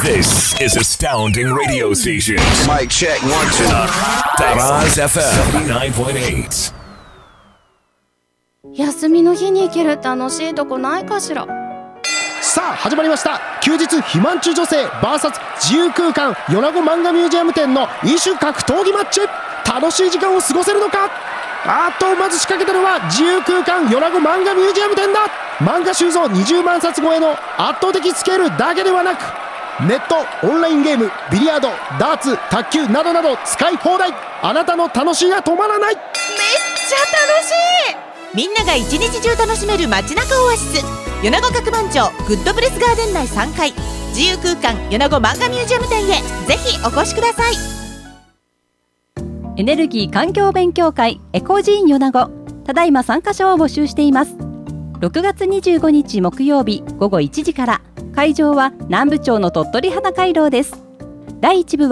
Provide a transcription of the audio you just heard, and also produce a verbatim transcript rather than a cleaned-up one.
This is Astounding Radio Station. Mic check one two. Taraz エフエム セブンティーナインポイントエイト。 休みの日に行ける楽しいとこないかしら。 さあ始まりました。休日肥満中女性 ブイエス 自由空間米子漫画ミュージアム店の異種格闘技マッチ。楽しい時間を過ごせるのか。あっとまず仕掛けたのは自由空間米子漫画ミュージアム店だ。漫画収蔵にじゅうまんさつ超えの圧倒的スケールだけではなく、ネットオンラインゲームビリヤードダーツ卓球などなど使い放題。あなたの楽しいが止まらない。 めっちゃ楽しい。 みんなが一日中楽しめる街中オアシス、米子角番町グッドプレスガーデン内さんかい、自由空間米子漫画ミュージアム店へぜひお越しください。 エネルギー環境勉強会エコジーン米子、ただいま参加者を募集しています。ろくがつにじゅうごにち木曜日ごごいちじから、会場は南部町の鳥取花回廊です。だいいち部は